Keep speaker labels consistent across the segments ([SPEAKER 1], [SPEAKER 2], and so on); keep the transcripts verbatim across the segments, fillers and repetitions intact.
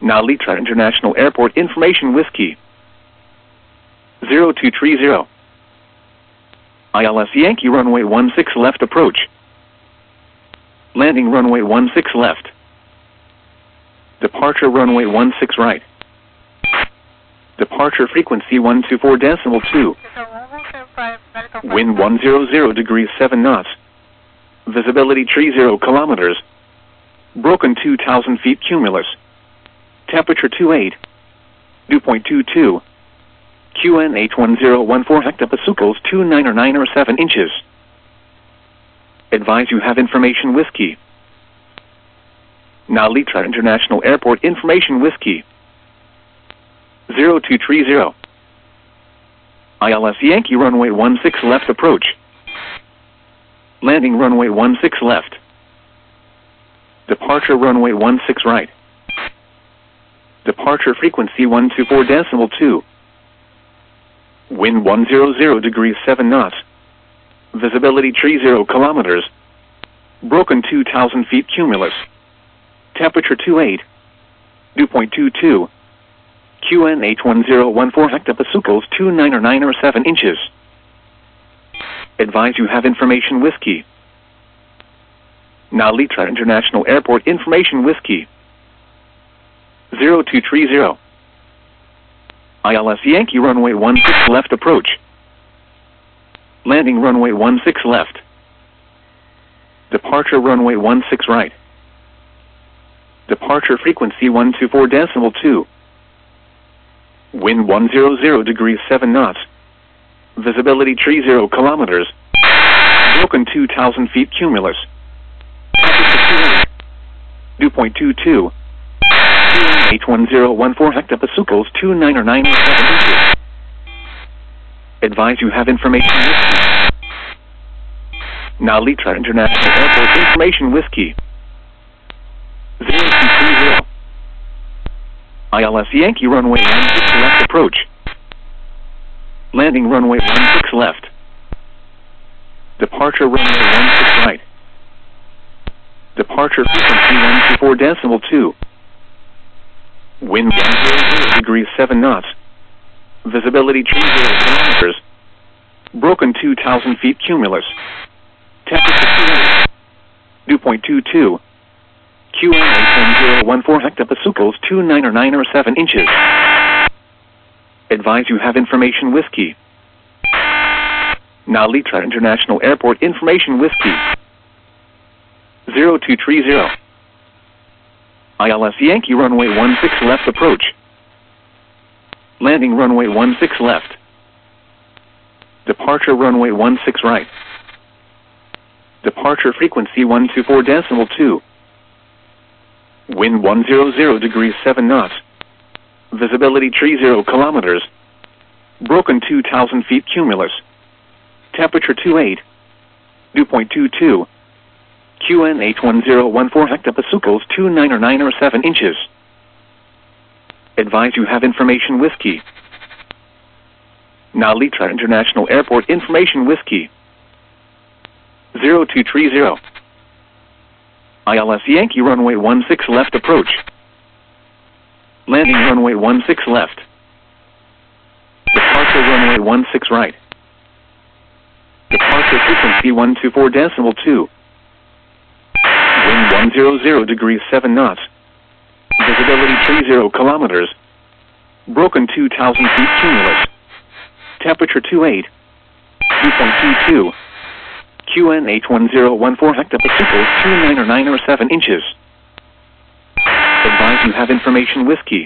[SPEAKER 1] Nalitra International Airport Information Whiskey. zero two three zero. I L S Yankee runway one six left approach. Landing runway one six left. Departure runway one six right. Departure frequency one two four decimal two. Wind one hundred degrees seven knots. Visibility thirty kilometers. Broken two thousand feet cumulus. Temperature twenty-eight. Dew point two two. Q N H one zero one four hectopascals two nine or nine or seven inches. Advise you have information whiskey. Nalitra International Airport Information Whiskey. zero two three zero. I L S Yankee runway one six left approach. Landing runway one six left. Departure runway one six right. Departure frequency one two four decimal two. Wind one hundred degrees seven knots. Visibility thirty kilometers. Broken two thousand feet cumulus. Temperature twenty-eight. Dew point two two. Q N H one zero one four hectopascals two nine or nine or seven inches. Advise you have information whiskey. Nalitra International Airport Information Whiskey. zero two three zero. I L S Yankee runway one six left approach. Landing runway one six left. Departure runway one six right. Departure frequency one two four decimal two. Wind one hundred degrees seven knots. Visibility thirty kilometers. Broken two thousand feet cumulus. Dew point two two. H one zero one four hectopascals two nine or nine or seven inches. Advise you have information whiskey. Nalitra International Airport Information Whiskey. zero two three zero. I L S Yankee runway one six left approach. Landing runway one six left. Departure runway one six right. Departure frequency one two four decimal two. Wind one hundred degrees seven knots. Visibility thirty kilometers. Broken two thousand feet cumulus. Temperature twenty-eight. Dew point two two. Q N H one zero one four hectopascals two nine or nine or seven inches. Advise you have information whiskey. Nalitra International Airport Information Whiskey. zero two three zero. I L S Yankee runway one six left approach. Landing runway one six left. Departure runway one six right. Departure frequency one two four decimal two. Wind one hundred degrees seven knots. Visibility thirty kilometers. Broken two thousand feet cumulus. Temperature twenty-eight. Dew point two two. Q N H one zero one four hectopascals two nine or nine or seven inches. Advise you have information whiskey. Nalitra International Airport Information Whiskey. zero two three zero. I L S Yankee runway one six left approach. Landing runway one six left. Departure runway one six right. Departure frequency one two four decimal two. Wind one hundred degrees seven knots. Visibility thirty kilometers. Broken two thousand feet cumulus. Temperature twenty-eight. Dew point two two. Q N H one zero one four hectopascals two nine or nine or seven inches. Advise you have information whiskey.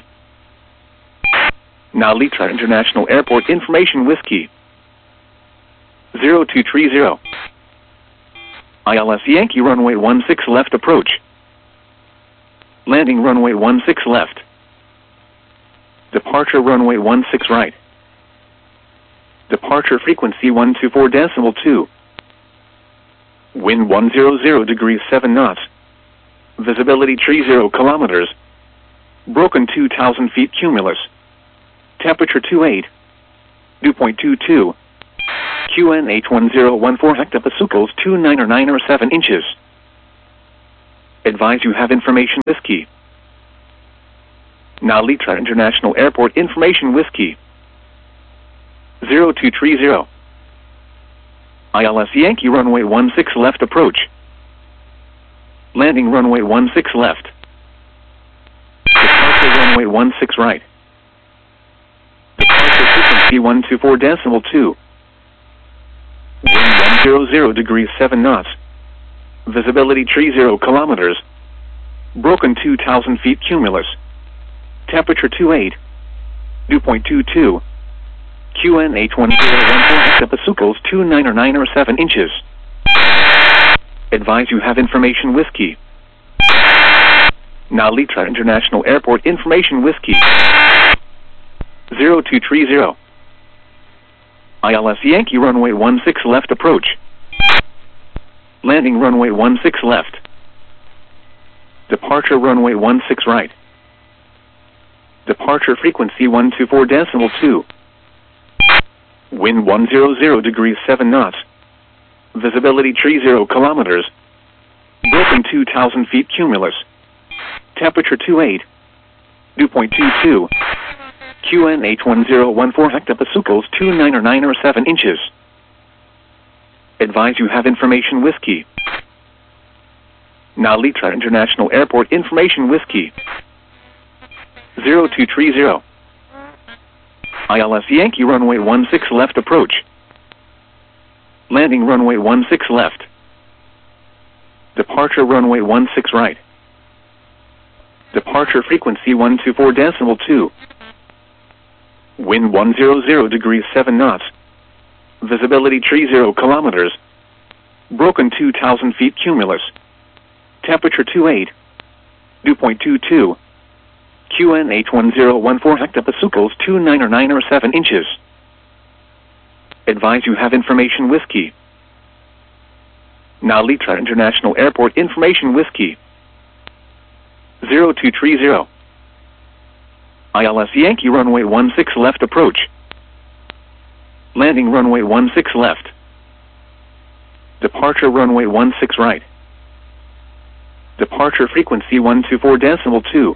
[SPEAKER 1] Nalitra International Airport Information Whiskey. zero two three zero. I L S Yankee runway one six left approach. Landing runway one six left. Departure runway one six right. Departure frequency one two four decimal two. Wind one hundred degrees seven knots. Visibility thirty kilometers. Broken two thousand feet cumulus. Temperature twenty-eight. Dew point two two. Q N H one zero one four hectopascals two nine or nine or seven inches. Advise you have information whiskey. Now Litra International Airport information Whiskey. zero two three zero. I L S Yankee runway one six left approach. Landing runway one six left. Departure runway one six right. Departure frequency one two four decimal two. Wind one zero zero degrees seven knots. Visibility three zero kilometers. Broken two thousand feet cumulus. Temperature two eight. Dew point two two. Q N H one zero one four hectopascals two nine or nine or seven inches. Advise you have information Whiskey. Now Litra International Airport information Whiskey. zero two three zero. I L S Yankee runway one six left approach. Landing runway one six left. Departure runway one six right. Departure frequency one two four decimal two. Wind one zero zero degrees seven knots. Visibility three zero kilometers. Broken two thousand feet cumulus. Temperature two eight. Dew point two two. Q N H one zero one four hectopascals two nine or nine or seven inches. Advise you have information Whiskey. Now Litra International Airport information Whiskey. zero two three zero. I L S Yankee runway one six left approach. Landing runway one six left. Departure runway one six right. Departure frequency one two four decimal two. Wind one zero zero degrees seven knots. Visibility three zero kilometers. Broken two thousand feet cumulus. Temperature two eight. Dew point two two. Q N H one zero one four hectopascals two nine or nine or seven inches. Advise you have information Whiskey. Now Litra International Airport information Whiskey. zero two three zero. I L S Yankee runway one six left approach. Landing runway one six left. Departure runway one six right. Departure frequency one two four decimal two.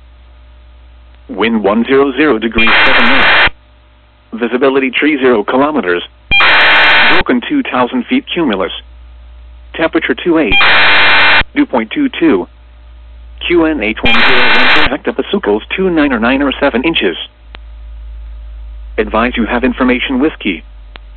[SPEAKER 1] Wind one zero zero degrees seven knots. Visibility three zero kilometers. Broken two thousand feet cumulus. Temperature two eight. Dew point two two. Q N H one zero one four hectopascals two nine or nine or seven inches. Advise you have information Whiskey.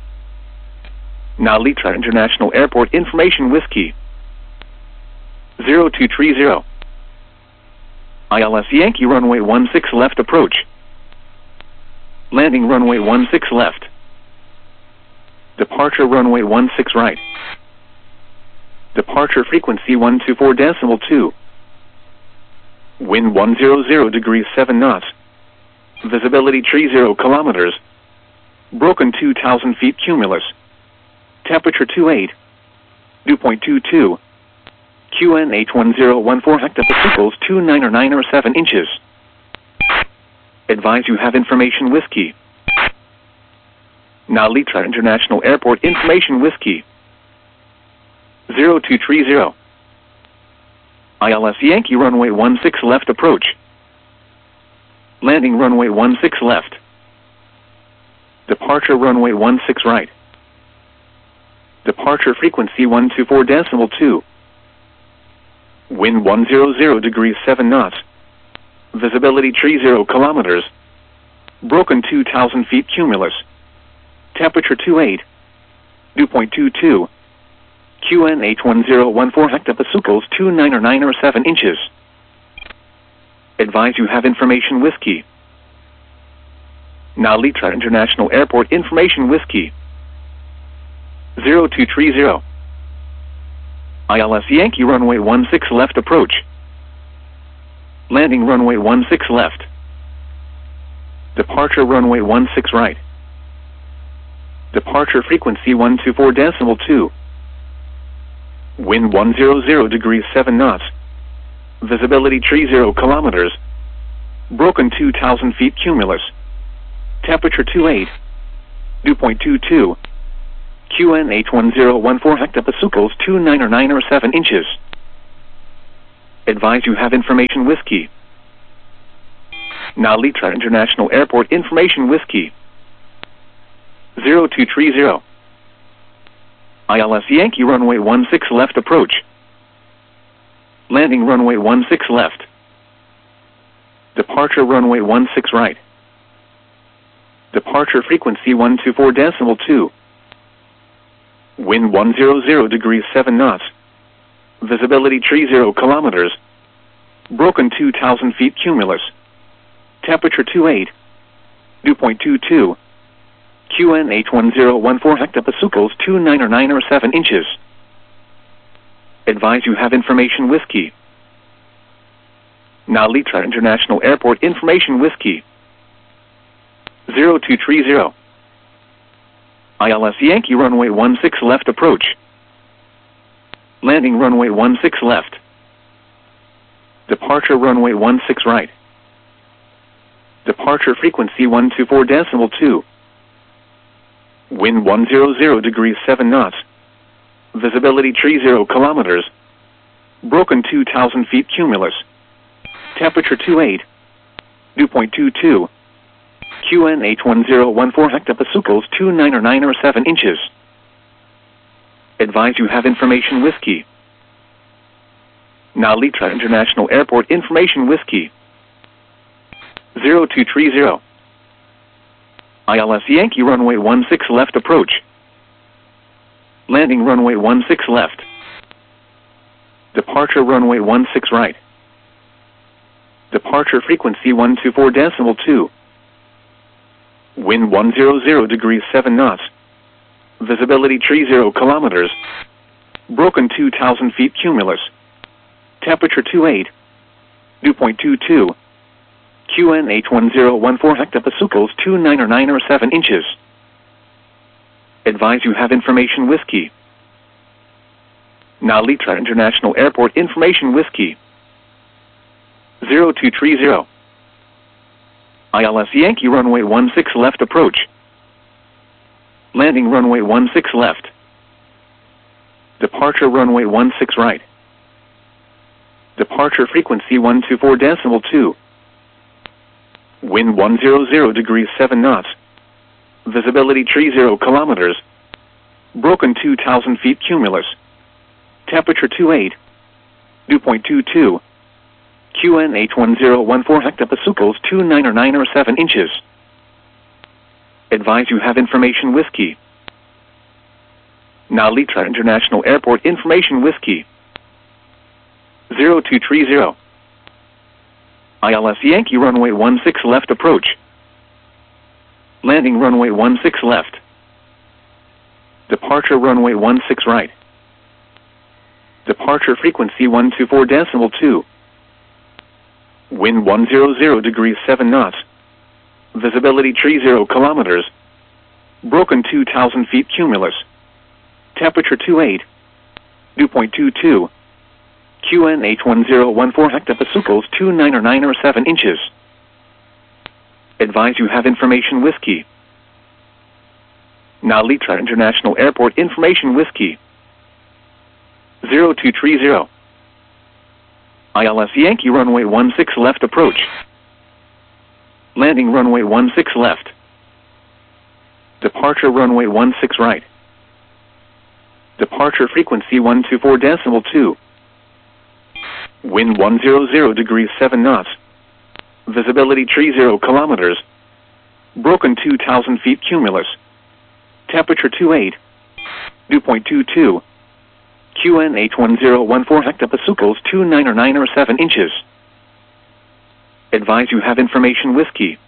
[SPEAKER 1] Now Litra International Airport information Whiskey. zero two three zero. I L S Yankee runway one six left approach. Landing runway one six left. Departure runway one six right. Departure frequency one two four decimal two. Wind one zero zero degrees seven knots. Visibility three zero kilometers. Broken two thousand feet cumulus. Temperature two eight. Dew point two two. Q N H one zero one four hectopascals two nine or nine or seven inches. Advise you have information Whiskey. Now Litra International Airport information Whiskey. zero two three zero. I L S Yankee runway one six left approach. Landing runway one six left. Departure runway one six right. Departure frequency one two four decimal two. Wind one zero zero degrees seven knots. Visibility three zero kilometers. Broken two thousand feet cumulus. Temperature two eight. Dew point two two. Q N H one zero one four hectopascals two nine or nine or seven inches. Advise you have information Whiskey. Now Litra International Airport information Whiskey. zero two three zero. I L S Yankee runway one six left approach. Landing runway one six left. Departure runway one six right. Departure frequency one two four decimal two. Wind one zero zero degrees seven knots. Visibility three zero kilometers. Broken two thousand feet cumulus. Temperature two eight. Dew point two two. Q N H one zero one four hectopascals two nine or nine or seven inches. Advise you have information Whiskey. Nalitra International Airport Information Whiskey. zero two three zero. I L S Yankee runway one six left approach. Landing runway one six left. Departure runway one six right. Departure frequency one two four decimal two. Wind one hundred degrees seven knots. Visibility thirty kilometers. Broken two thousand feet cumulus. Temperature twenty-eight. Dew point two two. Q N H one zero one four hectopascals two nine or nine or seven inches. Advise you have information whiskey. Nalitra International Airport Information Whiskey. zero two three zero. I L S Yankee runway one six left approach. Landing runway one six left. Departure runway one six right. Departure frequency one two four decimal two. Wind one hundred degrees seven knots. Visibility thirty kilometers. Broken two thousand feet cumulus. Temperature twenty-eight. Dew point two two. Q N H one zero one four hectopascals two nine or nine or seven inches. Advise you have information whiskey. Nalitra International Airport Information Whiskey. zero two three zero. I L S Yankee runway one six left approach. Landing runway one six left. Departure runway one six right. Departure frequency one two four decimal two. Wind one hundred degrees seven knots. Visibility thirty kilometers. Broken two thousand feet cumulus. Temperature twenty-eight. Dew point two two. Q N H one zero one four hectopascals two nine or nine or seven inches. Advise you have information whiskey. Nalitra International Airport Information Whiskey. zero two three zero. I L S Yankee runway one six left approach. Landing runway one six left. Departure runway one six right. Departure frequency one two four decimal two. Wind one hundred degrees seven knots. Visibility thirty kilometers. Broken two thousand feet cumulus. Temperature twenty-eight. Dew point two two. Q N H one zero one four hectopascals two nine or nine or seven inches. Advise you have information whiskey. Nalitra International Airport Information Whiskey. zero two three zero. I L S Yankee runway one six left approach. Landing runway one six left. Departure runway one six right. Departure frequency one two four decimal two. Wind one hundred degrees seven knots. Visibility thirty kilometers. Broken two thousand feet cumulus. Temperature twenty-eight. Dew point two two. Q N H one zero one four hectopascals two nine or nine or seven inches. Advise you have information whiskey. Nalitra International Airport Information Whiskey. zero two three zero. I L S Yankee runway one six left approach. Landing runway one six left. Departure runway one six right. Departure frequency one two four decimal two. Wind one hundred degrees seven knots. Visibility thirty kilometers. Broken two thousand feet cumulus. Temperature twenty-eight. Dew point two two. Q N H one zero one four hectopascals two nine or nine or seven inches. Advise you have information whiskey.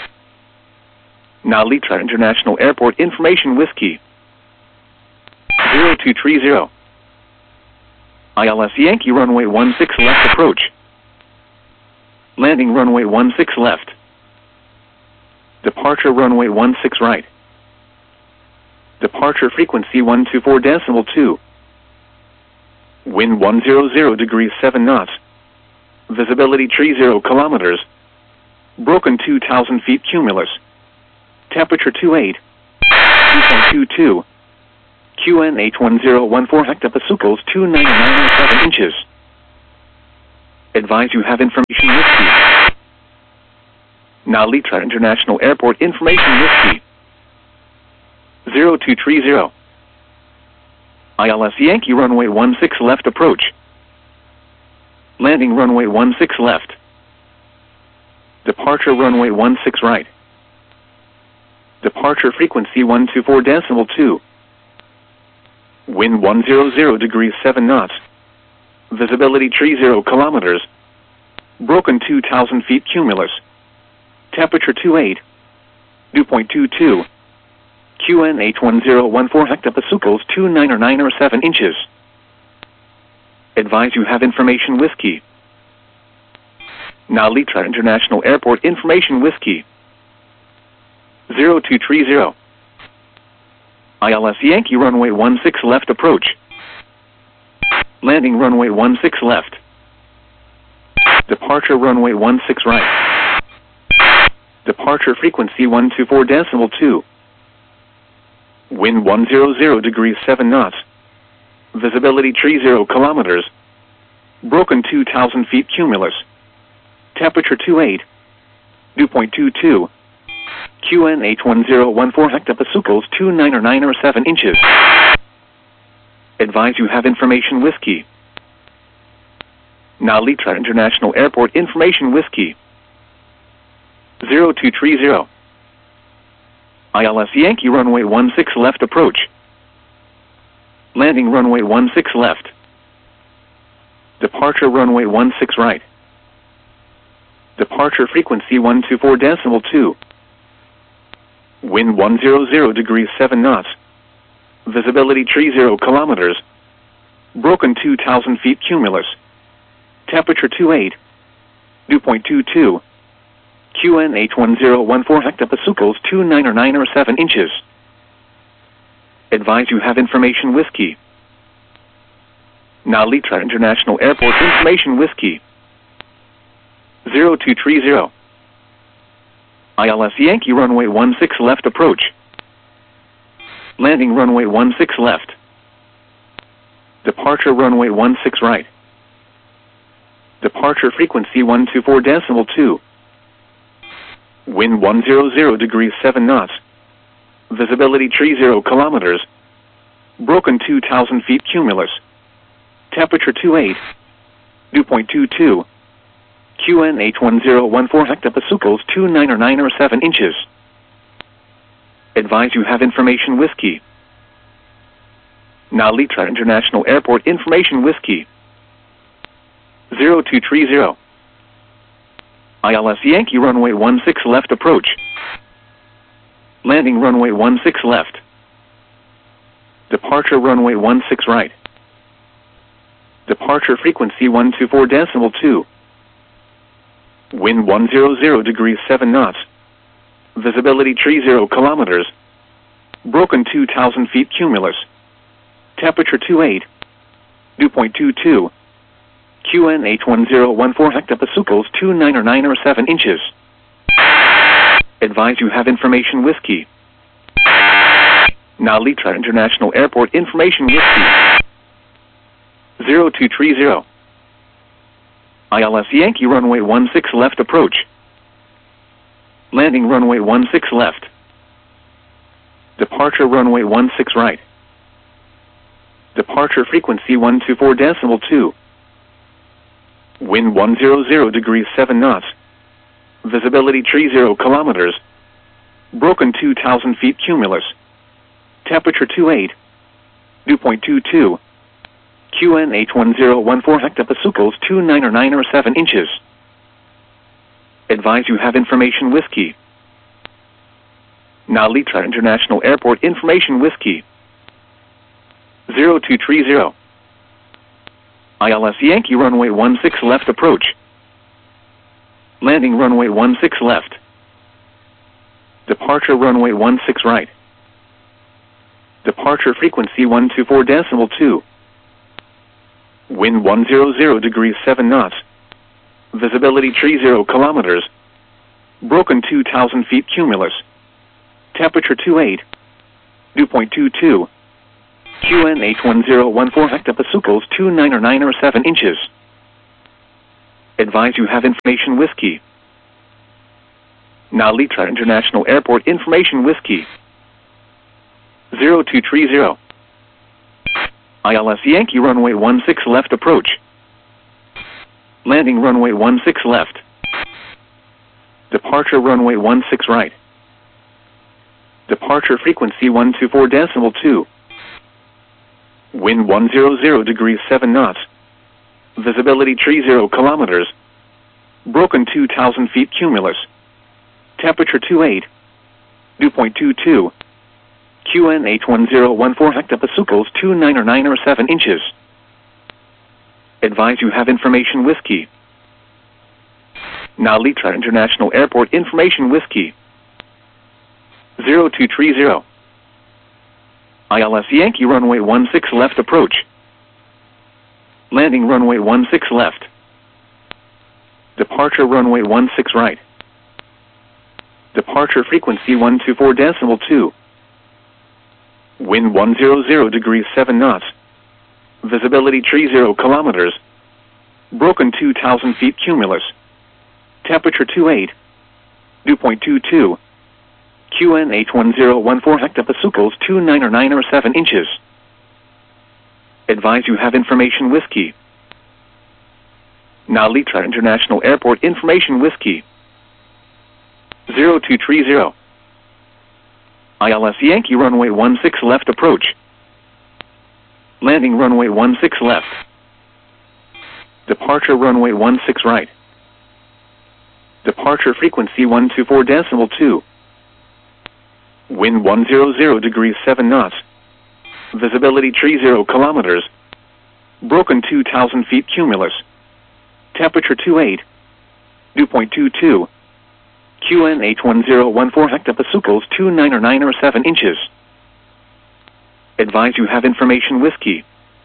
[SPEAKER 1] Nalitra International Airport Information Whiskey. zero two three zero. I L S Yankee runway one six left approach. Landing runway one six left. Departure runway one six right. Departure frequency one two four decimal two. Wind one hundred degrees seven knots. Visibility thirty kilometers. Broken two thousand feet cumulus. Temperature twenty-eight. Dew point two two. Q N H one zero one four hectopascals two nine or nine or seven inches. Advise you have information whiskey. Nalitra International Airport information whiskey. zero two three zero. I L S Yankee runway one six left approach. Landing runway one six left. Departure runway one six right. Departure frequency one two four decimal two. Wind one hundred degrees seven knots. Visibility thirty kilometers. Broken two thousand feet cumulus. Temperature twenty-eight. Dew point two two. Q N eight one zero one four hectopascals two nine or nine or seven inches. Advise you have information whiskey. Nalitra International Airport information whiskey. zero two three zero. I L S Yankee runway one six left approach. Landing runway one six left. Departure runway one six right. Departure frequency one two four decimal two. Wind one hundred degrees seven knots. Visibility thirty kilometers. Broken two thousand feet cumulus. Temperature twenty-eight. Dew point two two. Q N eight one zero one four hectopascals two nine or nine or seven inches. Advise you have information whiskey. Nalitra International Airport information whiskey. zero two three zero. I L S Yankee runway one six left approach. Landing runway one six left. Departure runway one six right. Departure frequency one two four decimal two. Wind one hundred degrees seven knots. Visibility thirty kilometers. Broken two thousand feet cumulus. Temperature twenty-eight. Dew point two two. Q N eight one zero one four hectopascals two nine or nine or seven inches. Advise you have information whiskey. Nalitra International Airport information whiskey. zero two three zero. I L S Yankee runway one six left approach. Landing runway one six left. Departure runway one six right. Departure frequency one two four decimal two. Wind one hundred degrees seven knots. Visibility thirty kilometers. Broken two thousand feet cumulus. Temperature twenty-eight. Dew point two two. Q N eight one zero one four hectopascals two nine or nine or seven inches. Advise you have information whiskey. Nalitra International Airport information whiskey. zero two three zero. I L S Yankee runway one six left approach. Landing runway one six left. Departure runway one six right. Departure frequency one two four decimal two. Wind one hundred degrees seven knots. Visibility thirty kilometers. Broken two thousand feet cumulus. Temperature twenty-eight. Dew point two two. Q N eight one zero one four hectopascals two nine or nine or seven inches. Advise you have information whiskey. Nalitra International Airport information whiskey. zero two three zero. I L S Yankee runway one six left approach. Landing runway one six left. Departure runway one six right. Departure frequency one two four decimal two. Wind one hundred degrees seven knots. Visibility thirty kilometers. Broken two thousand feet cumulus. Temperature twenty-eight. Dew point two two. Q N eight one zero one four hectopascals two nine or nine or seven inches. Advise you have information whiskey. Nalitra International Airport information whiskey. zero two three zero. I L S Yankee runway one six left approach. Landing runway one six left. Departure runway one six right. Departure frequency one two four decimal two. Wind one hundred degrees seven knots. Visibility thirty kilometers. Broken two thousand feet cumulus. Temperature twenty-eight. Dew point two two. Q N eight one zero one four hectopascals two nine or nine or seven inches. Advise you have information whiskey. Nalitra International Airport Information Whiskey zero two three zero. I L S Yankee runway one six left approach. Landing runway one six left. Departure runway one six right. Departure frequency one two four decimal two. Wind one hundred degrees seven knots. Visibility three zero kilometers. Broken two thousand feet cumulus. Temperature two eight. Dew point two two. Q N H one zero one four hectopascals two nine or nine or seven inches. Advise you have information whiskey. Nalitra International Airport Information Whiskey zero two three zero. I L S Yankee runway one six left approach. Landing runway one six left. Departure runway one six right. Departure frequency one two four decimal two. Wind one hundred degrees seven knots. Visibility three zero kilometers. Broken two thousand feet cumulus. Temperature two eight. Dew point two two. Q N H one zero one four hectopascals two nine or nine or seven inches. Advise you have information whiskey. Nalitra International Airport Information Whiskey zero two three zero. I L S Yankee runway one six left approach. Landing runway one six left. Departure runway one six right. Departure frequency one two four decimal two. Wind one hundred degrees seven knots. Visibility three zero kilometers. Broken two thousand feet cumulus. Temperature two eight. Dew point two two. Q N H one zero one four hectopascals two nine or nine or seven inches. Advise you have information whiskey.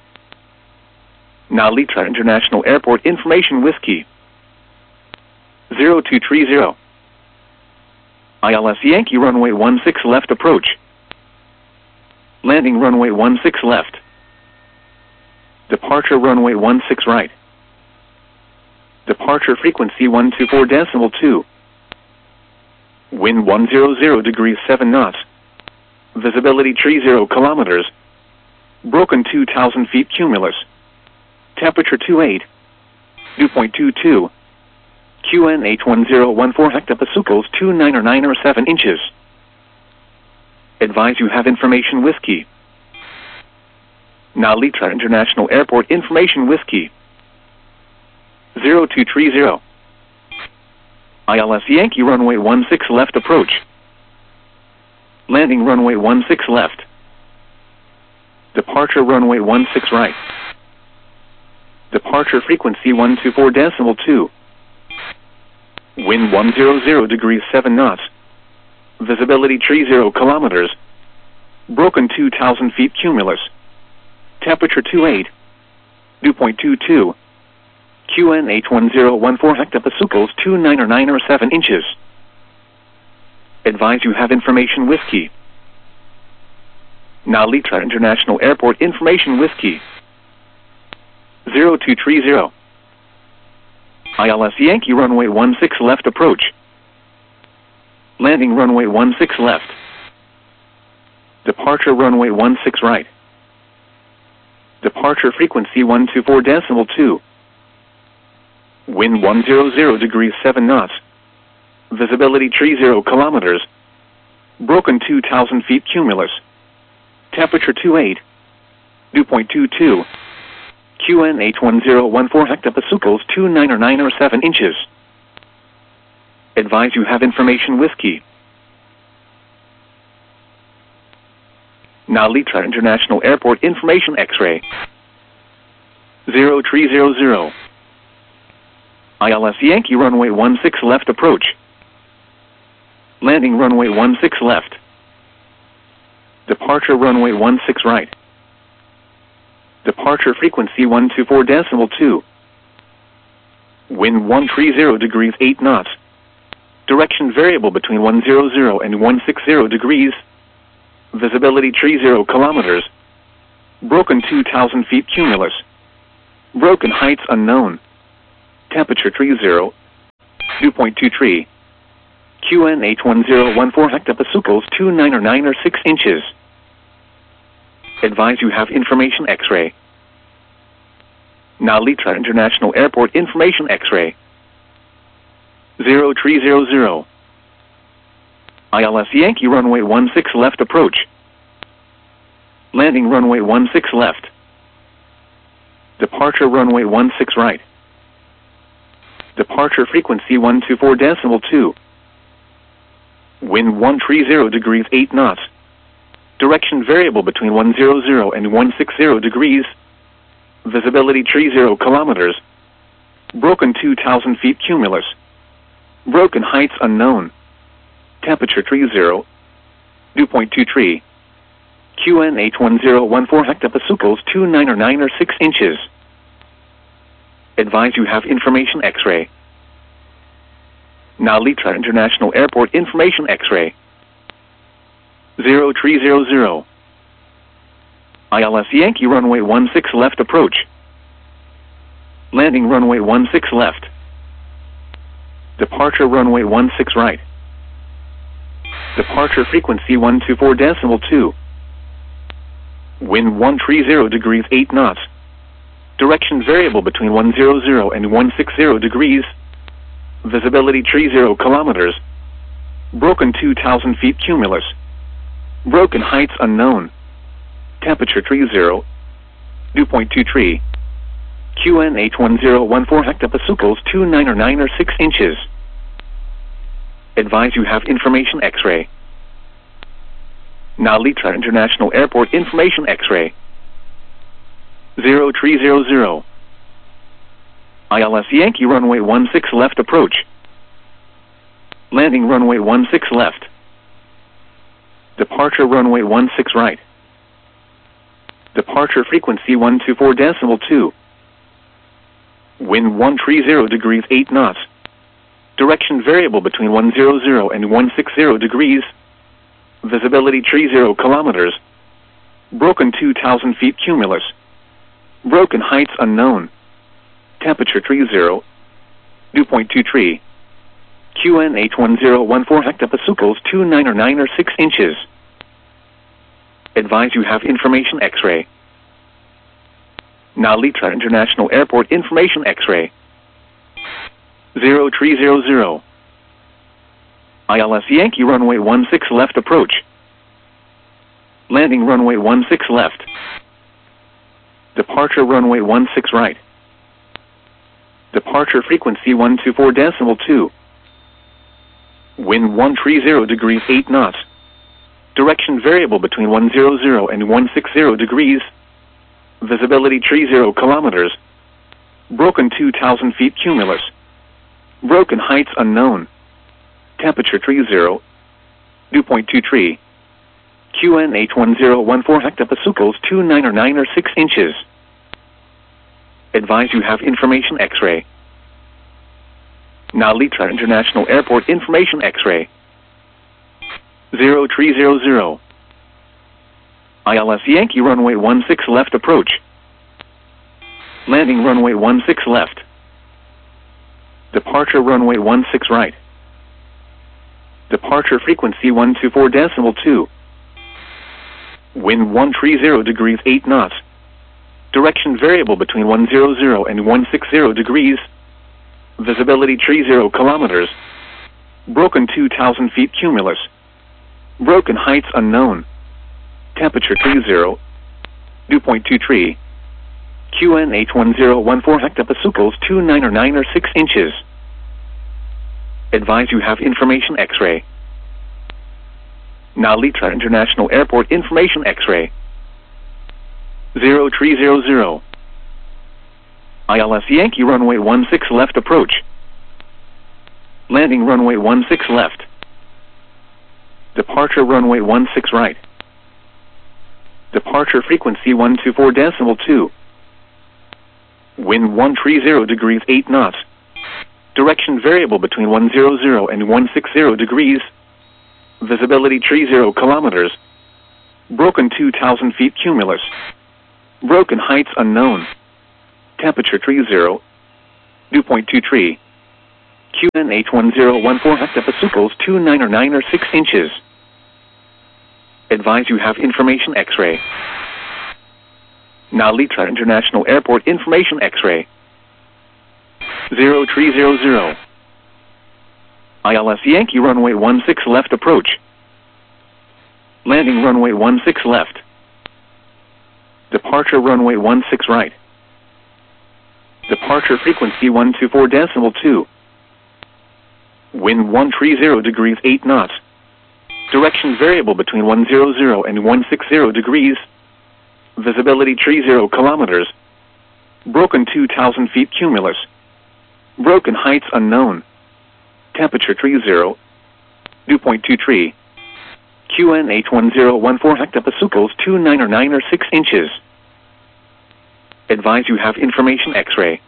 [SPEAKER 1] Nalitra International Airport Information Whiskey zero two three zero. I L S Yankee runway one six left approach. Landing runway one six left. Departure runway one six right. Departure frequency one two four decimal two. Wind one hundred degrees seven knots. Visibility three zero kilometers. Broken two thousand feet cumulus. Temperature two eight. Dew point two two. Q N H one zero one four hectopascals two nine or nine or seven inches. Advise you have information whiskey. Nalitra International Airport Information Whiskey zero two three zero. I L S Yankee runway one six left approach. Landing runway one six left. Departure runway one six right. Departure frequency one two four decimal two. Wind one hundred degrees seven knots. Visibility three zero kilometers. Broken two thousand feet cumulus. Temperature two eight. Dew point two two. Q N H one zero one four hectopascals two nine or nine or seven inches. Advise you have information whiskey. Nalitra International Airport Information Whiskey zero two three zero. I L S Yankee runway one six left approach. Landing runway one six left. Departure runway one six right. Departure frequency one two four decimal two. Wind one hundred degrees seven knots. Visibility three zero kilometers. Broken two thousand feet cumulus. Temperature two eight. Dew point two two. Q N H one zero one four hectopascals two nine or nine or seven inches. Advise you have information whiskey. Nalitra International Airport Information X-ray zero three zero zero. I L S Yankee runway one six left approach. Landing runway one six left. Departure runway one six right. Departure frequency one two four decimal two. Wind one thirty degrees eight knots. Direction variable between one hundred and one sixty degrees. Visibility three zero kilometers. Broken two thousand feet cumulus. Broken heights unknown. Temperature three zero. Dew point two three. Q N H one zero one four hectopascals two nine or nine or six inches. Advise you have information X-ray. Nalitra International Airport information X-ray. zero three zero zero. I L S Yankee runway one six left approach. Landing runway one six left. Departure runway one six right. Departure frequency one two four decimal two. Wind one three zero degrees eight knots. Direction variable between one hundred and one sixty degrees. Visibility thirty kilometers. Broken two thousand feet cumulus. Broken heights unknown. Temperature thirty. Dew point two three. Q N H one zero one four hectopascals two nine or nine or six inches. Advise you have information X-ray. Nalitra International Airport information X-ray. zero three zero zero. I L S Yankee runway one six left approach. Landing runway one six left. Departure runway one six right. Departure frequency one two four decimal two. Wind one three zero degrees eight knots. Direction variable between one hundred and one sixty degrees. Visibility thirty kilometers. Broken two thousand feet cumulus. Broken heights unknown. Temperature thirty. Dew point two three. Q N H one zero one four hectopascals two nine or nine or six inches. Advise you have information X-ray. Nalitra International Airport information X-ray. zero three zero zero. I L S Yankee runway one six left approach. Landing runway one six left. Departure runway one six right. Departure frequency one two four decimal two. Wind one three zero degrees eight knots. Direction variable between one hundred and one sixty degrees. Visibility thirty kilometers. Broken two thousand feet cumulus. Broken heights unknown. Temperature thirty. Dew point two three. Q N H one zero one four hectopascals two nine or nine or six inches. Advise you have information X-ray. Nalitra International Airport information X-ray. zero three zero zero. I L S Yankee runway one six left approach. Landing runway one six left. Departure runway one six right. Departure frequency one two four decimal two. Wind one three zero degrees eight knots. Direction variable between one hundred and one sixty degrees. Visibility thirty kilometers. Broken two thousand feet cumulus. Broken heights unknown. Temperature thirty. Dew point two three. Q N H one zero one four hectopascals two nine or nine or six inches. Advise you have information X-ray. Nalitra International Airport information X-ray. zero three zero zero. I L S Yankee runway one six left approach. Landing runway one six left. Departure runway one six right. Departure frequency one two four decimal two. Wind one three zero degrees eight knots. Direction variable between one hundred and one sixty degrees. Visibility thirty kilometers. Broken two thousand feet cumulus. Broken heights unknown. Temperature thirty. Dew point two three. Q N H one zero one four hectopascals two nine or nine or six inches. Advise you have information X-ray. Nalitra International Airport information X-ray. zero three zero zero. I L S Yankee runway one six left approach. Landing runway one six left. Departure runway one six right. Departure frequency one two four decimal two. Wind one three zero degrees eight knots. Direction variable between one hundred and one sixty degrees. Visibility thirty kilometers. Broken two thousand feet cumulus. Broken heights unknown. Temperature thirty. Dew point two three. Q N H one zero one four hectopascals two nine or nine or six inches. Advise you have information X-ray. Nalitra International Airport information X-ray. zero three zero zero. I L S Yankee runway one six left approach. Landing runway one six left. Departure runway one six right. Departure frequency one two four decimal two. Wind one three zero degrees eight knots. Direction variable between one hundred and one sixty degrees. Visibility three zero kilometers. Broken two thousand feet cumulus. Broken heights unknown. Temperature three zero. Dew point two three. Q N H one zero one four hectopascals two nine or nine or six inches. Advise you have information X-ray.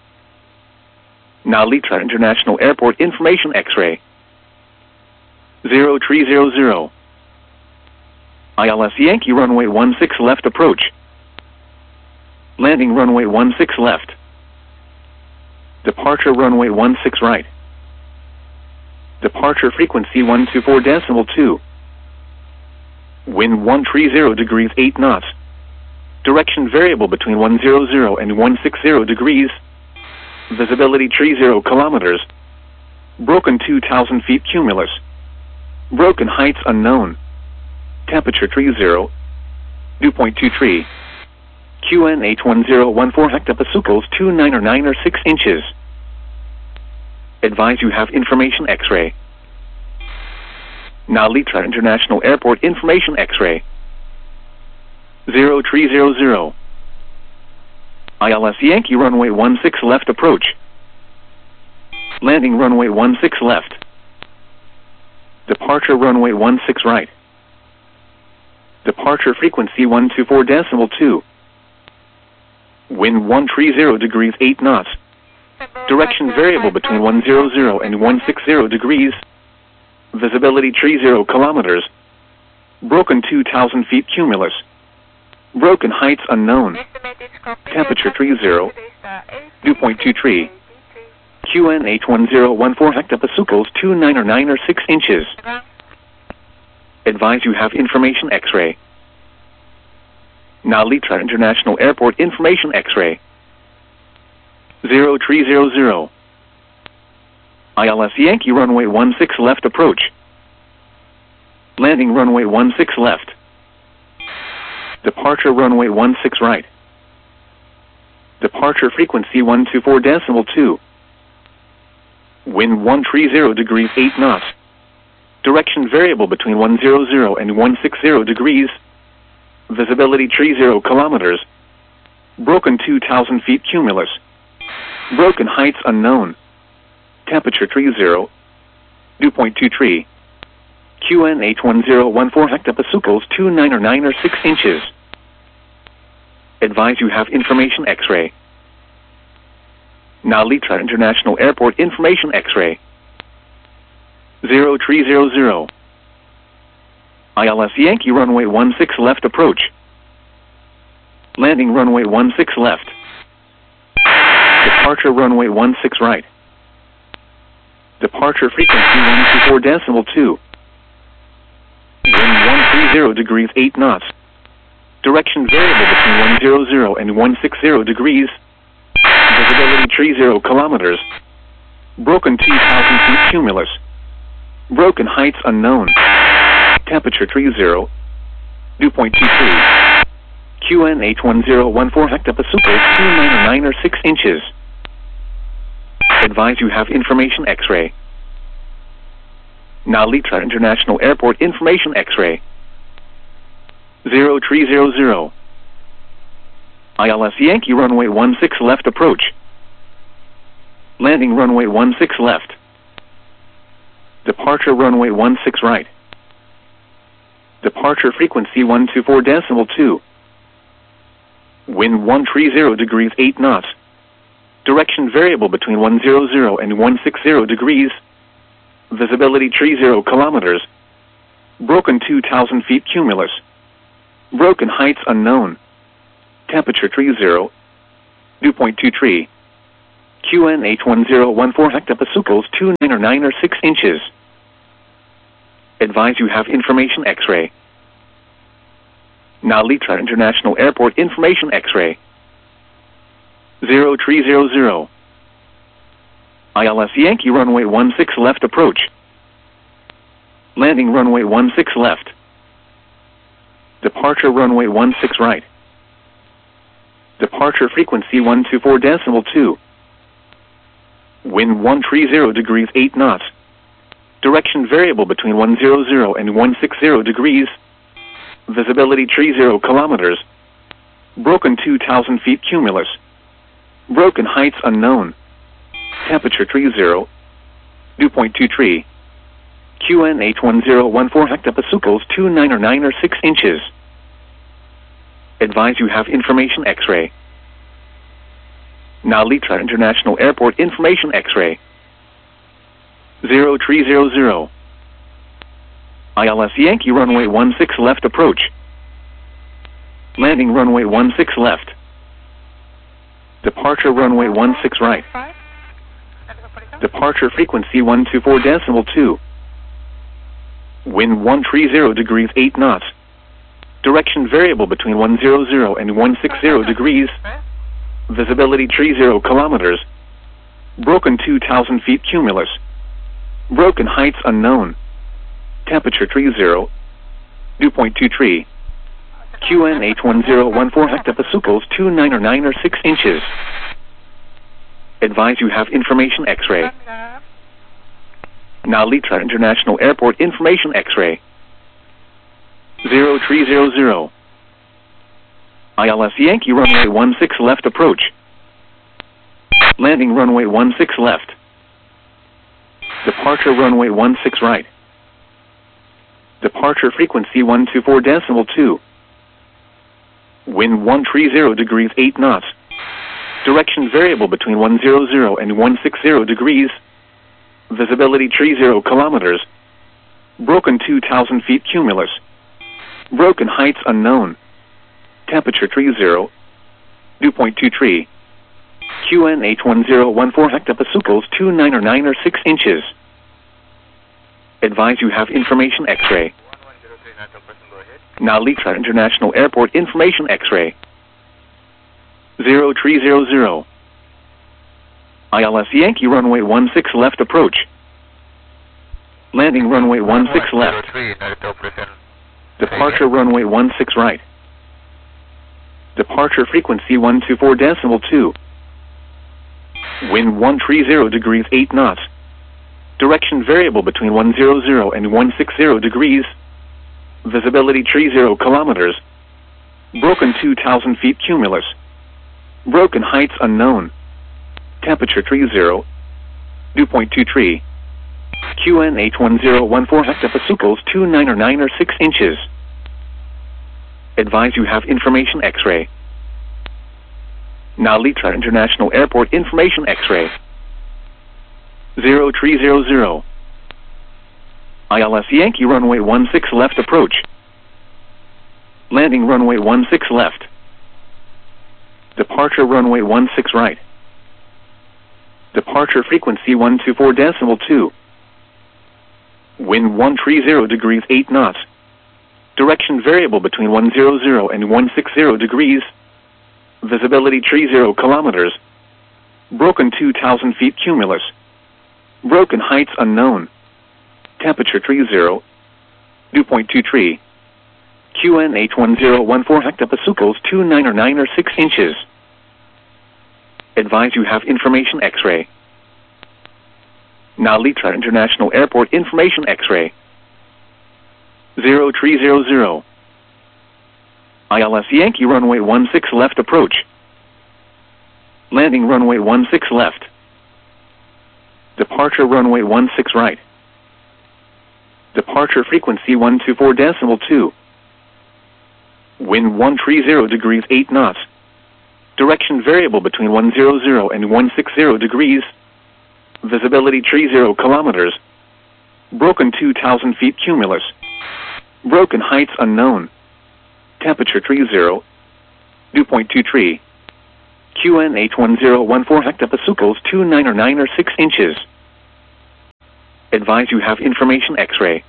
[SPEAKER 1] Nalitra International Airport information X-ray. zero three zero zero. I L S Yankee runway one six left approach. Landing runway one six left. Departure runway one six right. Departure frequency one two four decimal two. Wind one three zero degrees eight knots. Direction variable between one hundred and one sixty degrees. Visibility three zero kilometers. Broken two thousand feet cumulus. Broken heights unknown. Temperature three zero. Dew point two three. Q N H one zero one four hectopascals two nine or nine or six inches. Advise you have information X-ray. Nalitra International Airport information X-ray. zero three zero zero. I L S Yankee runway one six left approach. Landing runway one six left. Departure runway one six right. Departure frequency one two four decimal two. Wind one three zero degrees eight knots. Direction variable between one hundred and one sixty degrees. Visibility three zero kilometers. Broken two thousand feet cumulus. Broken heights unknown. Temperature three zero. Dew point two three. Q N H one zero one four hectopascals two nine or nine or six inches. Advise you have information X-ray. Nalitra International Airport information X-ray. zero three zero zero. I L S Yankee runway one six left approach. Landing runway one six left. Departure runway one six right. Departure frequency one two four decimal two. Wind one three zero degrees eight knots. Direction variable between one hundred and one sixty degrees. Visibility three zero kilometers. Broken two thousand feet cumulus. Broken heights unknown. Temperature three zero. Dew point two three. Q N H one zero one four hectopascals two nine or nine or six inches. Advise you have information X-ray. Nalitra International Airport information X-ray. zero three zero zero. I L S Yankee runway one six left approach. Landing runway one six left. Departure runway one six right. Departure frequency one two four decimal two. Wind one three zero degrees eight knots. Direction variable between one hundred and one sixty degrees. Visibility three zero kilometers. Broken two thousand feet cumulus. Broken heights unknown. Temperature three zero. Dew point two three. Q N H one zero one four hectopascals two nine or nine or six inches. Advise you have information X-ray. Nalitra International Airport information X-ray. zero three zero zero. I L S Yankee runway one six left approach. Landing runway one six left. Departure runway one six right. Departure frequency one two four decimal two. Wind one three zero degrees eight knots. Direction variable between one hundred and one sixty degrees. Visibility three zero kilometers. Broken two thousand feet cumulus. Broken heights unknown. Temperature three zero. Dew point two three. Q N H one zero one four hectopascals two nine or nine or six inches. Advise you have information X-ray. Nalitra International Airport information X-ray. zero three zero zero. I L S Yankee runway one six left approach. Landing runway one six left. Departure runway one six right. Departure frequency one two four decimal two. Wind one three zero degrees eight knots. Direction variable between one hundred and one sixty degrees. Visibility thirty kilometers. Broken two thousand feet cumulus. Broken heights unknown. Temperature thirty. Dew point two three. Q N H one zero one four hectopascals two nine or nine or six inches. Advise you have information X-ray. Nalitra International Airport information X-ray. zero three zero zero. I L S Yankee runway one six left approach. Landing runway one six left. Departure runway one six right. Departure frequency one two four decimal two. Wind one three zero degrees eight knots. Direction variable between one hundred and one sixty degrees. Visibility thirty kilometers. Broken two thousand feet cumulus. Broken heights unknown. Temperature thirty. Dew point two three. Q N H one zero one four hectopascals two nine or nine or six inches. Advise you have information X-ray. Nalitra International Airport information X-ray. zero three zero zero. I L S Yankee runway one six left approach. Landing runway one six left. Departure runway one six right. Departure frequency one two four decimal two. Wind one three zero degrees eight knots. Direction variable between one hundred and one sixty degrees. Visibility thirty kilometers. Broken two thousand feet cumulus. Broken heights unknown. Temperature thirty. Dew point two three. Q N H one zero one four hectopascals two nine or nine or six inches. Advise you have information X-ray. Nalitra International Airport information X-ray. zero three zero zero. I L S Yankee runway one six left approach. Landing runway one six left. Departure runway one six right. Departure frequency one two four decimal two. Wind one three zero degrees eight knots. Direction variable between one hundred and one sixty degrees. Visibility thirty kilometers. Broken two thousand feet cumulus. Broken heights unknown. Temperature thirty. Dew point two three. Q N H one zero one four hectopascals two nine or nine or six inches. Advise you have information X-ray. Nalitra International Airport information X-ray. zero three zero zero. I L S Yankee runway one six left approach. Landing runway one six left. Departure runway one six right. Departure frequency one two four decimal two. Wind one three zero degrees eight knots. Direction variable between one hundred and one sixty degrees. Visibility thirty kilometers. Broken two thousand feet cumulus. Broken heights unknown. Temperature thirty. Dew point two three. Q N H one zero one four hectopascals two nine or nine or six inches. Advise you have information X-ray. Nalitra International Airport information X-ray. zero three zero zero. I L S Yankee runway one six left approach. Landing runway one six left. Departure runway one six right. Departure frequency one two four decimal two. Wind one three zero degrees eight knots. Direction variable between one hundred and one sixty degrees. Visibility thirty kilometers. Broken two thousand feet cumulus. Broken heights unknown. Temperature thirty. Dew point two three. Q N H one zero one four hectopascals two nine or nine or six inches. Advise you have information X-ray.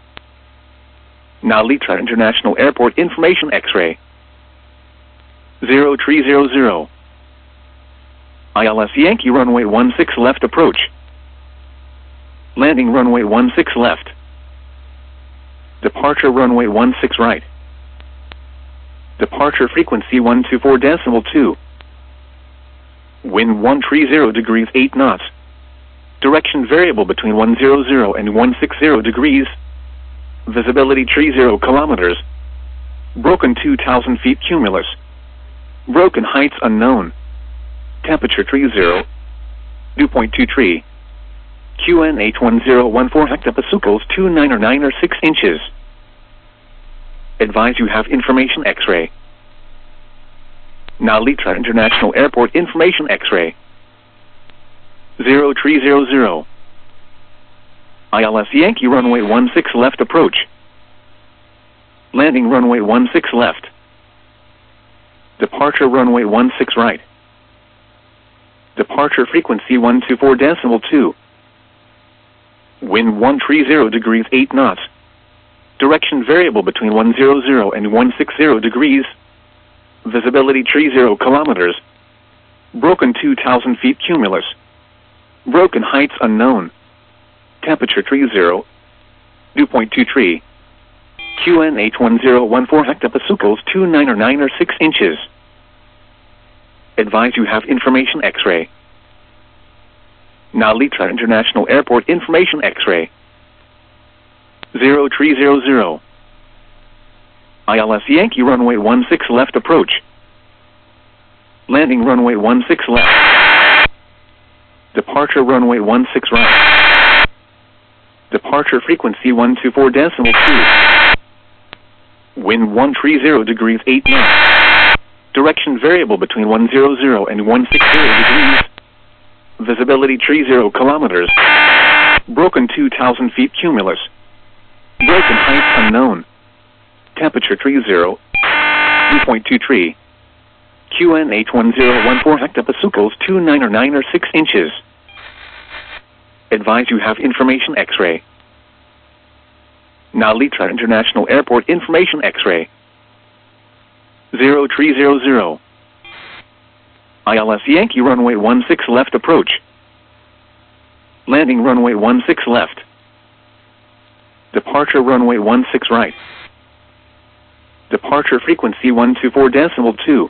[SPEAKER 1] Nalitra International Airport information X-ray. zero three zero zero. I L S Yankee runway one six left approach. Landing runway one six left. Departure runway one six right. Departure frequency one two four decimal two. Wind one three zero degrees eight knots. Direction variable between one hundred and one sixty degrees. Visibility three zero kilometers. Broken two thousand feet cumulus. Broken heights unknown. Temperature three zero. Dew point two three. Q N H one zero one four hectopascals two nine or nine or six inches. Advise you have information X-ray. Nalitra International Airport information X-ray. zero three zero zero. I L S Yankee runway one six left approach. Landing runway one six left. Departure runway one six right. Departure frequency one two four decimal two. Wind one three zero degrees eight knots. Direction variable between one hundred and one sixty degrees. Visibility three zero kilometers. Broken two thousand feet cumulus. Broken heights unknown. Temperature three zero. Dew point two three. Q N H one zero one four hectopascals two nine or nine or six inches. Advise you have information X-ray. Nalitra International Airport information X-ray. zero three zero zero. I L S Yankee runway one six left approach. Landing runway one six left. Departure runway one six right. Departure frequency one two four decimal two. Wind one three zero degrees eight knots. Direction variable between one hundred and one sixty degrees. Visibility three zero kilometers. Broken two thousand feet cumulus. Broken heights unknown. Temperature three zero. Dew point two three. Q N H one zero one four hectopascals two nine or nine or six inches. Advise you have information X-ray. Nalitra International Airport information X-ray. zero three zero zero. I L S Yankee runway one six left approach. Landing runway one six left. Departure runway one six right. Departure frequency one two four decimal two.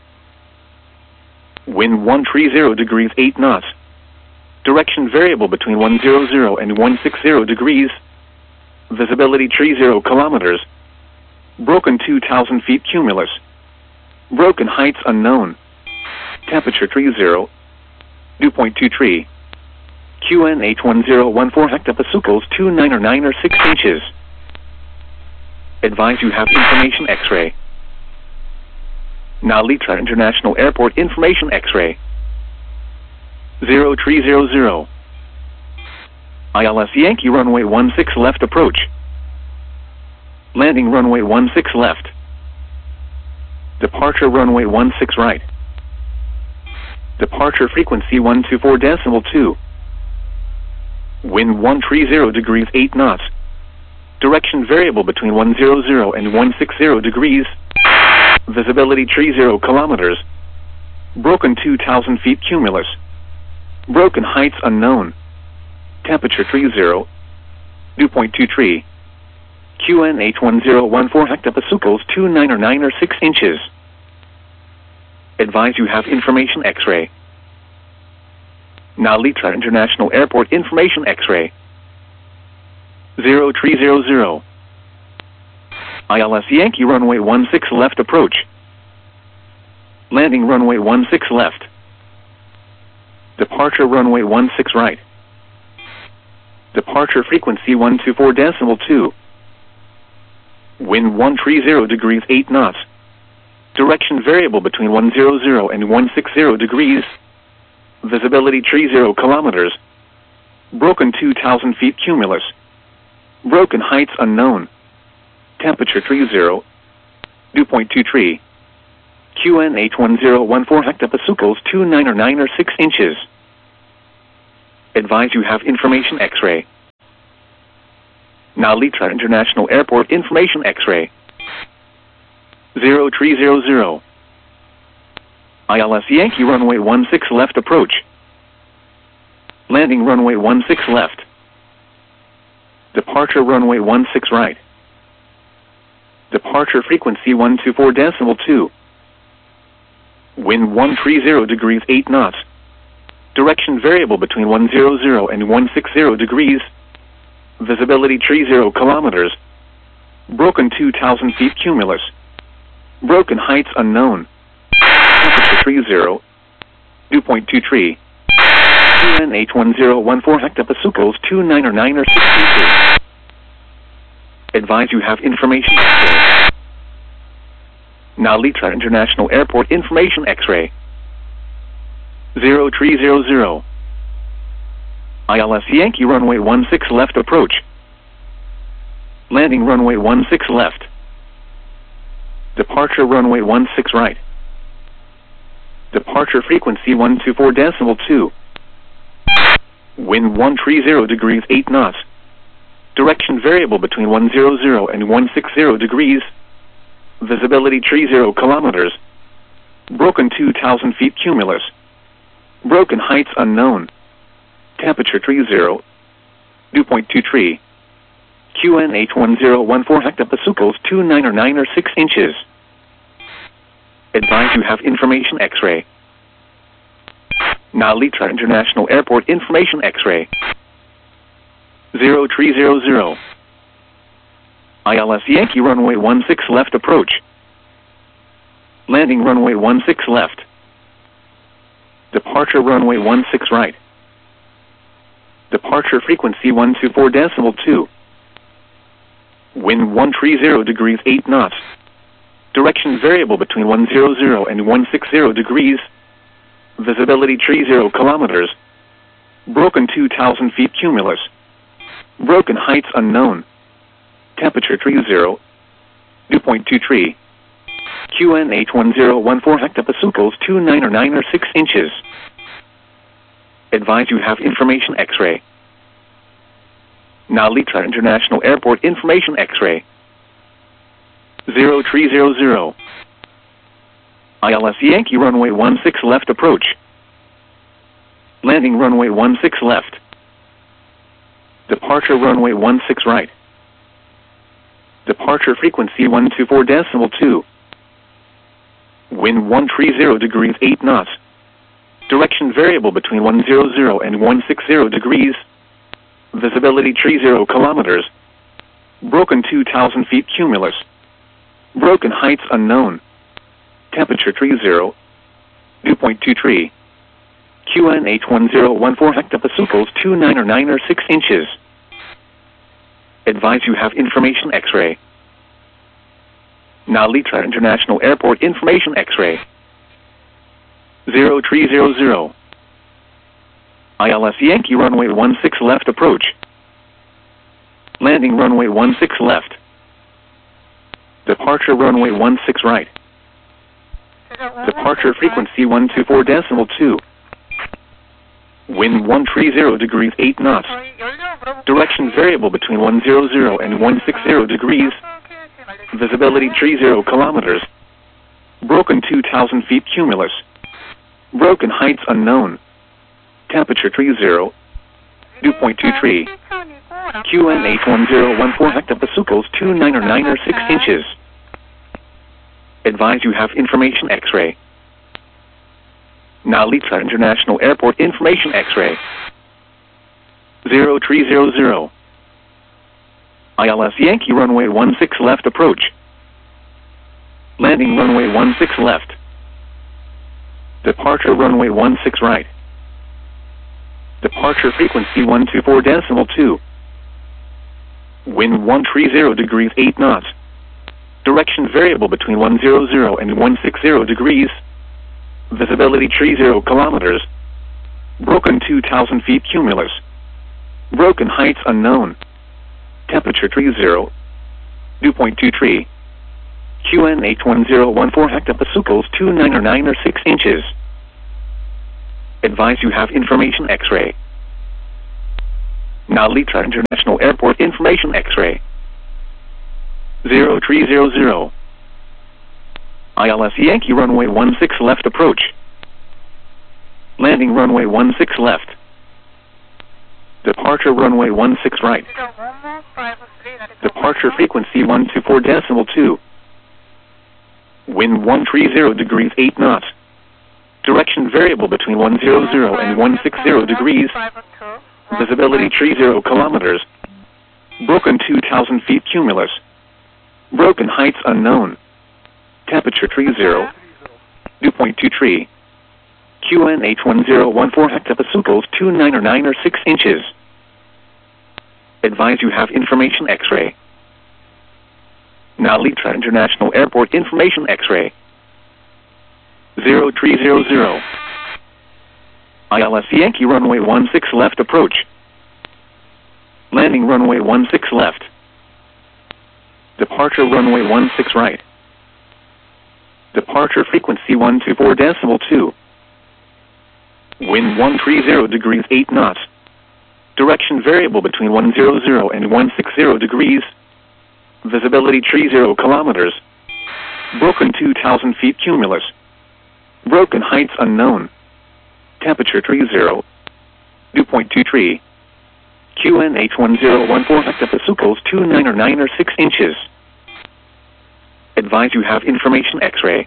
[SPEAKER 1] Wind one three zero degrees eight knots. Direction variable between one hundred and one sixty degrees. Visibility three zero kilometers. Broken two thousand feet cumulus. Broken heights unknown. Temperature three zero. Dew point two three. Q N H one zero one four hectopascals two nine or nine or six inches. Advise you have information X-ray. Nalitra International Airport information X-ray. zero three zero zero. I L S Yankee runway one six left approach. Landing runway one six left. Departure runway one six right. Departure frequency one two four decimal two. Wind one three zero degrees eight knots. Direction variable between one hundred and one sixty degrees. Visibility three zero kilometers. Broken two thousand feet cumulus. Broken heights unknown. Temperature three zero. Dew point two three. Q N H one zero one four hectopascals two nine or nine or six inches. Advise you have information X-ray. Nalitra International Airport information X-ray. zero three zero zero. I L S Yankee runway one six left approach. Landing runway one six left. Departure runway one six right. Departure frequency one two four decimal two. Wind one three zero degrees eight knots. Direction variable between one hundred and one sixty degrees. Visibility three zero kilometers. Broken two thousand feet cumulus. Broken heights unknown. Temperature three zero. Dew point two three. Q N H one zero one four hectopascals two nine or nine or six inches. Advise you have information X-ray. Now Litra International Airport information X-ray. zero three zero zero. I L S Yankee runway one six left approach. Landing runway one six left. Departure runway one six right. Departure frequency one two four decimal two. Wind one three zero degrees eight knots. Direction variable between one hundred and one sixty degrees. Visibility three zero kilometers. Broken two thousand feet cumulus. Broken heights unknown. Temperature three zero. Dew point two three. Q N H one zero one four hectopascals two nine or nine or six inches. Advise you have information X-ray. Now Litra International Airport information X-ray. zero three zero zero. I L S Yankee runway one six left approach. Landing runway one six left. Departure runway one six right. Departure frequency one two four decimal two. Wind one three zero degrees eight knots. Direction variable between one hundred and one sixty degrees. Visibility three zero kilometers. Broken two thousand feet cumulus. Broken heights unknown. Temperature three zero. Dew point two three. Q N H one zero one four hectopascals two nine or nine or six inches. Advise you have information X-ray. Now Litra International Airport information X-ray. zero three zero zero. I L S Yankee runway one six left approach. Landing runway one six left. Departure runway one six right. Departure frequency one two four decimal two. Wind one three zero degrees eight knots. Direction variable between one hundred and one sixty degrees. Visibility three zero kilometers. Broken two thousand feet cumulus. Broken heights unknown. Temperature three zero. Dew point two three. Q N H one zero one four hectopascals two nine or nine or six inches. Advise you have information X-ray. Now Litra International Airport information X-ray. zero three zero zero. I L S Yankee runway one six left approach. Landing runway one six left. Departure runway one six right. Departure frequency one two four decimal two. Wind one three zero degrees eight knots. Direction variable between one hundred and one sixty degrees. Visibility three zero kilometers. Broken two thousand feet cumulus. Broken heights unknown. Temperature three zero. Dew point two three. Q N H one zero one four hectopascals two nine or nine or six inches. Advise you have information X-ray. Now Litra International Airport information X-ray. zero three zero zero. I L S Yankee runway one six left approach. Landing runway one six left. Departure runway one six right. Departure frequency one two four decimal two. Wind one three zero degrees eight knots. Direction variable between one hundred and one sixty degrees. Visibility three zero kilometers. Broken two thousand feet cumulus. Broken heights unknown. Temperature three zero. Dew point two three. Q N H one zero one four hectopascals two nine or nine or six inches. Advise you have information X-ray. Now Litra International Airport information X-ray. zero three zero zero. I L S Yankee runway one six left approach. Landing runway one six left. Departure runway one six right. Departure frequency one two four decimal two. Wind one three zero degrees eight knots. Direction variable between one hundred and one sixty degrees. Visibility three zero kilometers. Broken two thousand feet cumulus. Broken heights unknown. Temperature three zero. Dew point two three. Q N H one zero one four hectopascals two nine or nine or six inches. Advise you have information X-ray. Nalitra International Airport information X-ray. zero three zero zero. I L S Yankee runway one six left approach. Landing runway one six left. Departure runway one six right. Departure frequency one two four decimal two. Wind one three zero degrees eight knots. Direction variable between one hundred and one sixty degrees. Visibility three zero kilometers. Broken two thousand feet cumulus. Broken heights unknown. Temperature three zero. Dew point two three. Q N H one zero one four hectopascals two nine or nine or six inches. Advise you have information X-ray. Nalitra International Airport information X-ray. zero three zero zero. I L S Yankee runway one six left approach. Landing runway one six left. Departure runway one six right. Departure frequency one two four decimal two. Wind one three zero degrees eight knots. Direction variable between one hundred and one sixty degrees. Visibility three zero kilometers. Broken two thousand feet cumulus. Broken heights unknown. Temperature three zero. Dew point two three. Q N H one zero one four hectopascals two nine or nine or six inches. Advise you have information X-ray.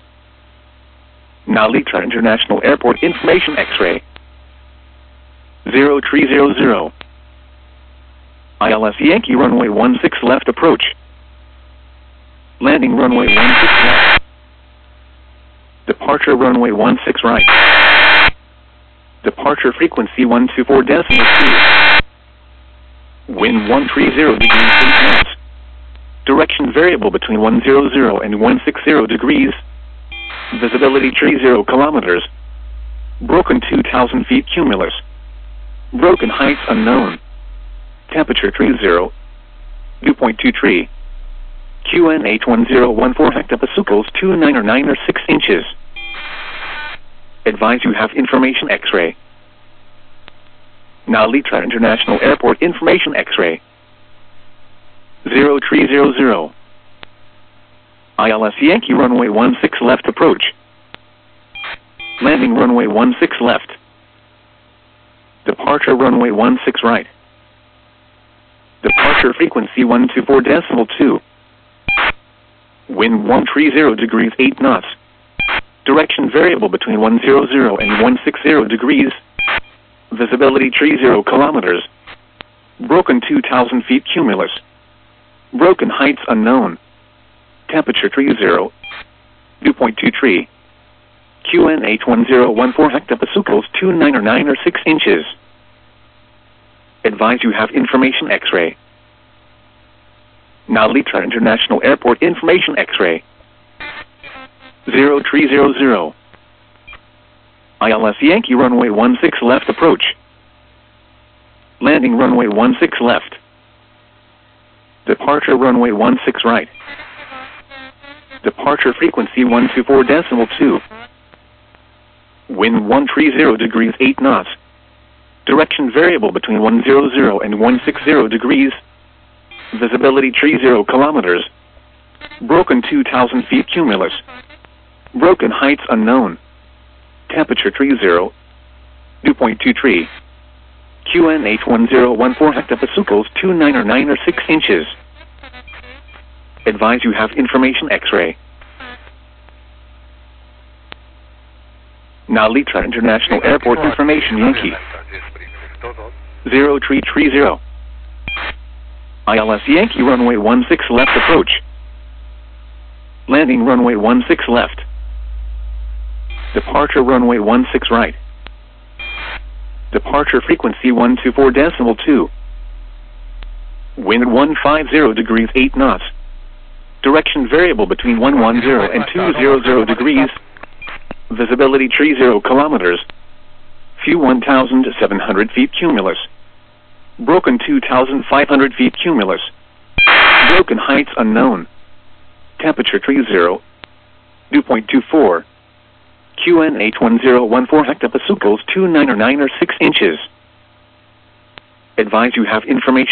[SPEAKER 1] Nalitra International Airport information X-ray. zero three zero zero. I L S Yankee runway one six left approach. Landing runway one six left. Departure runway one six right. Departure frequency one two four decimal two. Wind one three zero degrees eight knots. Direction variable between one hundred and one sixty degrees. Visibility three zero kilometers. Broken two thousand feet cumulus. Broken heights unknown. Temperature three zero. Dew point two three. Q N H one zero one four hectopascals two nine or nine or six inches. Advise you have information X-ray. Nalitra International Airport information X-ray. zero three zero zero. I L S Yankee runway one six left approach. Landing runway one six left. Departure runway one six right. Departure frequency one two four decimal two. Wind one three zero degrees eight knots. Direction variable between one hundred and one sixty degrees. Visibility three zero kilometers. Broken two thousand feet cumulus. Broken heights unknown. Temperature three zero. Dew point two three. Q N H one zero one four hectopascals two nine or nine or six inches. Advise you have information X-ray. Nalitra International Airport information X-ray. zero three zero zero. I L S Yankee runway one six left approach. Landing runway one six left. Departure runway one six right. Departure frequency one two four decimal two. Wind one three zero degrees eight knots. Direction variable between one hundred and one sixty degrees. Visibility three zero kilometers. Broken two thousand feet cumulus. Broken heights unknown. Temperature three zero. Dew point two three. Q N H one zero one four hectopascals two nine or nine or six inches. Advise you have information X-ray. Nalitra International Airport information Yankee. zero three three zero. I L S Yankee runway one six left approach. Landing runway one six left. Departure runway one six right. Departure frequency one two four decimal two. Wind one five zero degrees eight knots. Direction variable between one ten and two hundred degrees. Visibility three zero kilometers. Few one thousand seven hundred feet cumulus. Broken two thousand five hundred feet cumulus. Broken heights unknown. Temperature three zero. Dew point two four. Q N eight one zero one four hectopascals two nine or nine or six inches. Advise you have information